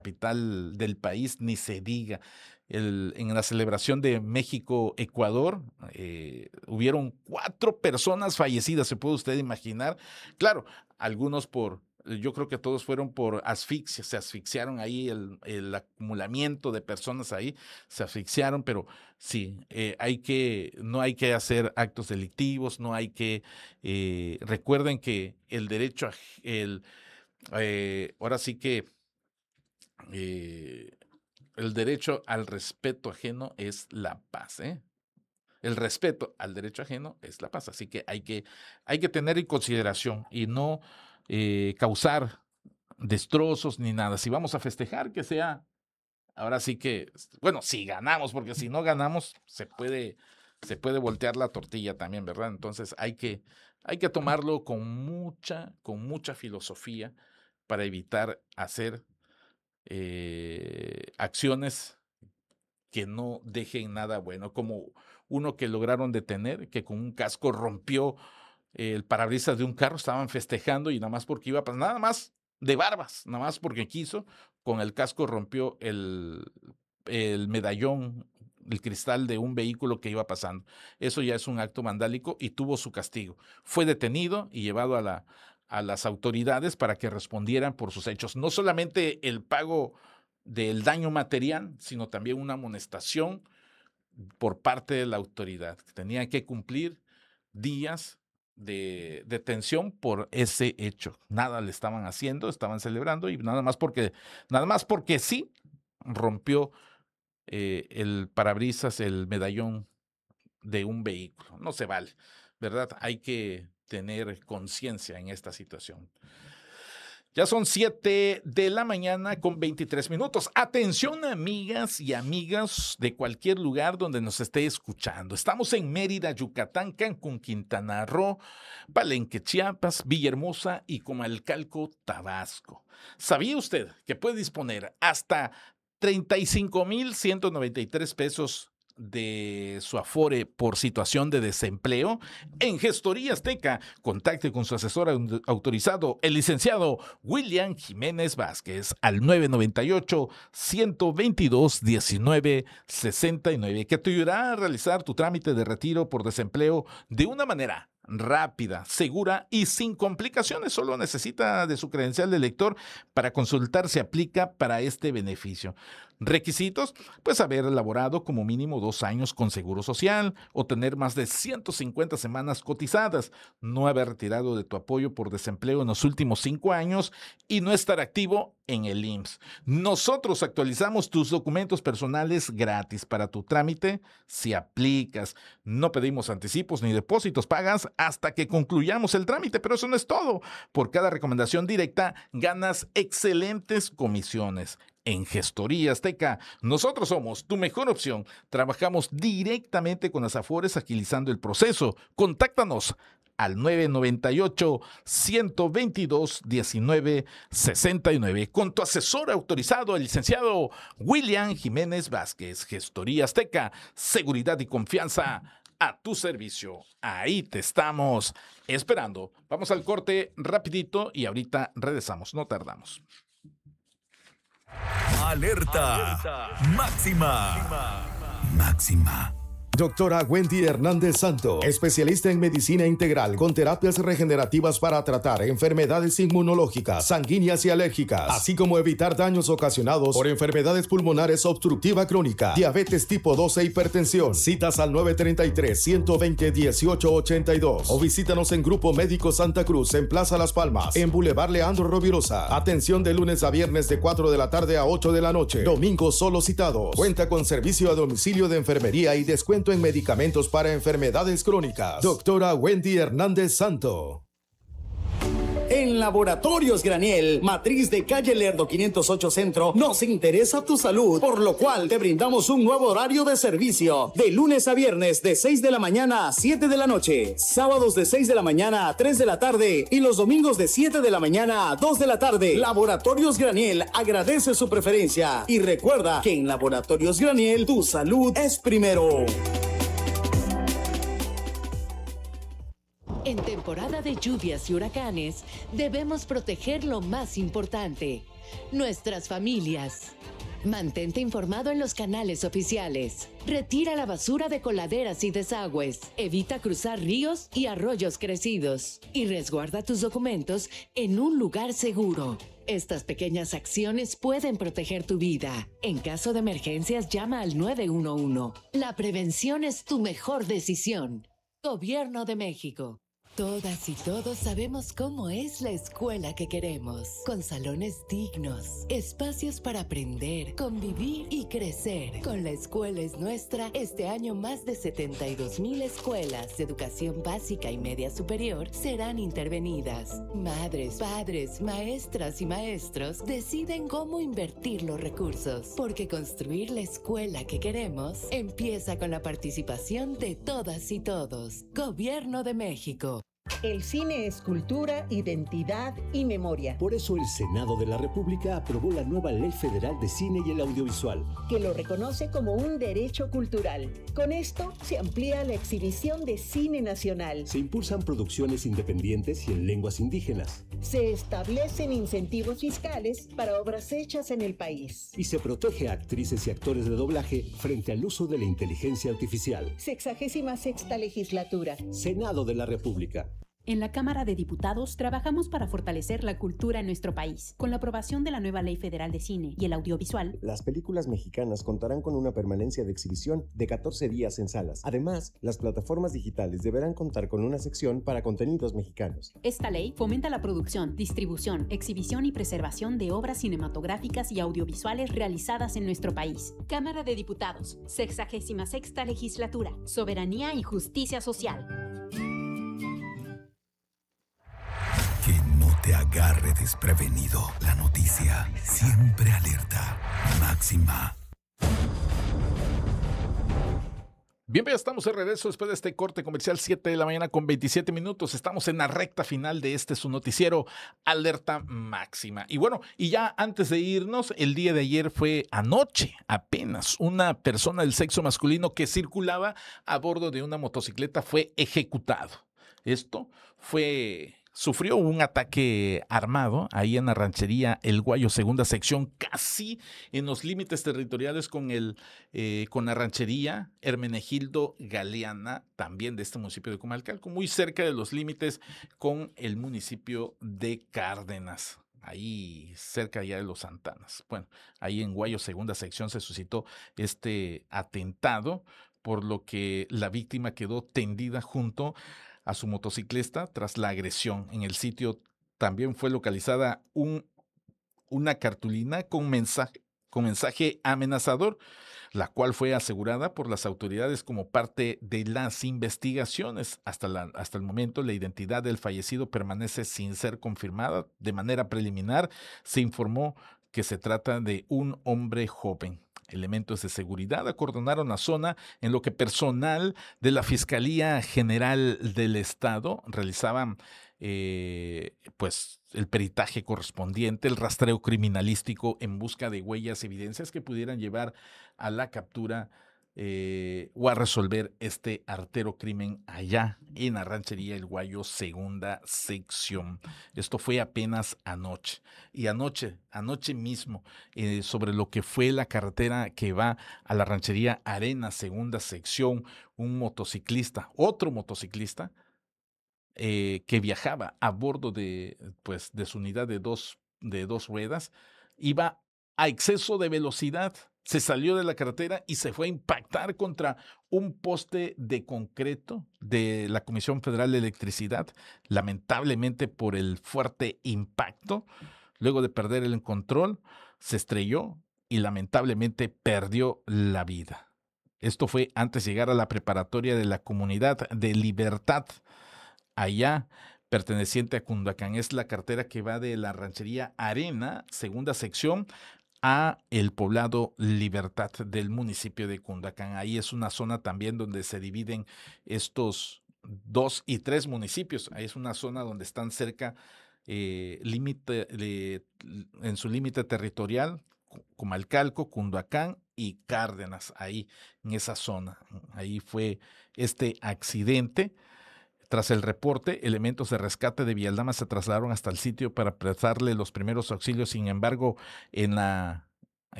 capital del país, ni se diga. En la celebración de México-Ecuador, hubieron 4 personas fallecidas, se puede usted imaginar. Claro, algunos yo creo que todos fueron por asfixia, se asfixiaron ahí, el acumulamiento de personas ahí, se asfixiaron, pero sí, no hay que hacer actos delictivos, no hay que, recuerden que el derecho ahora sí que, eh, el derecho al respeto ajeno es la paz, ¿eh? El respeto al derecho ajeno es la paz. Así que hay que tener en consideración y no causar destrozos ni nada. Si vamos a festejar, que sea, ahora sí que, bueno, si ganamos, porque si no ganamos, se puede voltear la tortilla también, ¿verdad? Entonces hay que tomarlo con mucha filosofía para evitar hacer acciones que no dejen nada bueno, como uno que lograron detener, que con un casco rompió el parabrisas de un carro, estaban festejando y nada más porque iba, pues nada más de barbas, nada más porque quiso, con el casco rompió el medallón, el cristal de un vehículo que iba pasando. Eso ya es un acto vandálico y tuvo su castigo. Fue detenido y llevado a las autoridades para que respondieran por sus hechos. No solamente el pago del daño material, sino también una amonestación por parte de la autoridad. Tenían que cumplir días de detención por ese hecho. Nada le estaban haciendo, estaban celebrando y nada más porque sí rompió el parabrisas, el medallón de un vehículo. No se vale, ¿verdad? Hay que tener conciencia en esta situación. Ya son 7:23 a.m. Atención, amigas y amigas de cualquier lugar donde nos esté escuchando. Estamos en Mérida, Yucatán, Cancún, Quintana Roo, Palenque, Chiapas, Villahermosa y Comalcalco, Tabasco. ¿Sabía usted que puede disponer hasta 35,193 pesos de su Afore por situación de desempleo? En Gestoría Azteca, contacte con su asesor autorizado, el licenciado William Jiménez Vázquez, al 998-122-1969, que te ayudará a realizar tu trámite de retiro por desempleo de una manera rápida, segura y sin complicaciones. Solo necesita de su credencial de lector para consultar si aplica para este beneficio. Requisitos: pues haber elaborado como mínimo 2 años con Seguro Social o tener más de 150 semanas cotizadas, no haber retirado de tu apoyo por desempleo en los últimos 5 años y no estar activo en el IMSS. Nosotros actualizamos tus documentos personales gratis para tu trámite si aplicas. No pedimos anticipos ni depósitos, pagas hasta que concluyamos el trámite, pero eso no es todo. Por cada recomendación directa ganas excelentes comisiones. En Gestoría Azteca, nosotros somos tu mejor opción. Trabajamos directamente con las Afores agilizando el proceso. Contáctanos al 998-122-1969 con tu asesor autorizado, el licenciado William Jiménez Vázquez. Gestoría Azteca, seguridad y confianza a tu servicio. Ahí te estamos esperando. Vamos al corte rapidito y ahorita regresamos, no tardamos. Alerta máxima. Máxima. Doctora Wendy Hernández Santo, especialista en medicina integral con terapias regenerativas para tratar enfermedades inmunológicas, sanguíneas y alérgicas, así como evitar daños ocasionados por enfermedades pulmonares obstructiva crónica, diabetes tipo 2 e hipertensión. Citas al 933-120-1882 o visítanos en Grupo Médico Santa Cruz en Plaza Las Palmas, en Boulevard Leandro Rovirosa. Atención de lunes a viernes de 4 de la tarde a 8 de la noche. Domingos solo citados. Cuenta con servicio a domicilio de enfermería y descuento en medicamentos para enfermedades crónicas. Doctora Wendy Hernández Santo. En Laboratorios Graniel, matriz de calle Lerdo 508 Centro, nos interesa tu salud, por lo cual te brindamos un nuevo horario de servicio, de lunes a viernes de 6 de la mañana a 7 de la noche, sábados de 6 de la mañana a 3 de la tarde y los domingos de 7 de la mañana a 2 de la tarde. Laboratorios Graniel agradece su preferencia y recuerda que en Laboratorios Graniel tu salud es primero. En temporada de lluvias y huracanes, debemos proteger lo más importante, nuestras familias. Mantente informado en los canales oficiales. Retira la basura de coladeras y desagües. Evita cruzar ríos y arroyos crecidos. Y resguarda tus documentos en un lugar seguro. Estas pequeñas acciones pueden proteger tu vida. En caso de emergencias, llama al 911. La prevención es tu mejor decisión. Gobierno de México. Todas y todos sabemos cómo es la escuela que queremos, con salones dignos, espacios para aprender, convivir y crecer. Con La Escuela es Nuestra, este año más de 72,000 escuelas de educación básica y media superior serán intervenidas. Madres, padres, maestras y maestros deciden cómo invertir los recursos, porque construir la escuela que queremos empieza con la participación de todas y todos. Gobierno de México. El cine es cultura, identidad y memoria. Por eso el Senado de la República aprobó la nueva Ley Federal de Cine y el Audiovisual, que lo reconoce como un derecho cultural. Con esto se amplía la exhibición de cine nacional. Se impulsan producciones independientes y en lenguas indígenas. Se establecen incentivos fiscales para obras hechas en el país. Y se protege a actrices y actores de doblaje frente al uso de la inteligencia artificial. 66ª legislatura. Senado de la República. En la Cámara de Diputados trabajamos para fortalecer la cultura en nuestro país. Con la aprobación de la nueva Ley Federal de Cine y el Audiovisual, las películas mexicanas contarán con una permanencia de exhibición de 14 días en salas. Además, las plataformas digitales deberán contar con una sección para contenidos mexicanos. Esta ley fomenta la producción, distribución, exhibición y preservación de obras cinematográficas y audiovisuales realizadas en nuestro país. Cámara de Diputados, 66ª Legislatura, Soberanía y Justicia Social. Que no te agarre desprevenido. La noticia siempre alerta. Máxima. Bien, ya estamos de regreso después de este corte comercial, 7 de la mañana con 27 minutos. Estamos en la recta final de su noticiero Alerta Máxima. Y bueno, y ya antes de irnos, el día de ayer fue anoche apenas una persona del sexo masculino que circulaba a bordo de una motocicleta fue ejecutado. Sufrió un ataque armado ahí en la ranchería El Guayo, segunda sección, casi en los límites territoriales con la ranchería Hermenegildo Galeana, también de este municipio de Comalcalco, muy cerca de los límites con el municipio de Cárdenas, ahí cerca ya de los Santanas. Bueno, ahí en Guayo, segunda sección, se suscitó este atentado, por lo que la víctima quedó tendida junto a su motociclista tras la agresión. En el sitio también fue localizada una cartulina con mensaje amenazador, la cual fue asegurada por las autoridades como parte de las investigaciones. Hasta el momento, la identidad del fallecido permanece sin ser confirmada. De manera preliminar, se informó que se trata de un hombre joven. Elementos de seguridad acordonaron la zona, en lo que personal de la Fiscalía General del Estado realizaban pues el peritaje correspondiente, el rastreo criminalístico en busca de huellas, evidencias que pudieran llevar a la captura o a resolver este artero crimen allá en la ranchería El Guayo, segunda sección. Esto fue apenas anoche. Y anoche mismo, sobre lo que fue la carretera que va a la ranchería Arena, segunda sección, otro motociclista, que viajaba a bordo de su unidad de dos ruedas, iba a exceso de velocidad, se salió de la carretera y se fue a impactar contra un poste de concreto de la Comisión Federal de Electricidad. Lamentablemente, por el fuerte impacto, luego de perder el control, se estrelló y lamentablemente perdió la vida. Esto fue antes de llegar a la preparatoria de la comunidad de Libertad, allá perteneciente a Cundacán. Es la carretera que va de la ranchería Arena, segunda sección, a el poblado Libertad del municipio de Cundacán. Ahí es una zona también donde se dividen estos 2 y 3 municipios. Ahí es una zona donde están cerca, en su límite territorial, Comalcalco, Cundacán y Cárdenas, ahí en esa zona. Ahí fue este accidente. Tras el reporte, elementos de rescate de Villalama se trasladaron hasta el sitio para prestarle los primeros auxilios. Sin embargo, en la